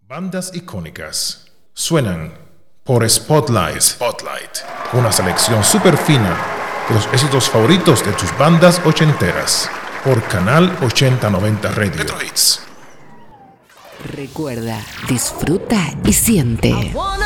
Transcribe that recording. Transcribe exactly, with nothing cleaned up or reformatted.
Bandas icónicas suenan por Spotlight. Spotlight. Una selección súper fina de los éxitos favoritos de tus bandas ochenteras. Por Canal ochenta noventa Radio. Retro Hits. Recuerda, disfruta y siente.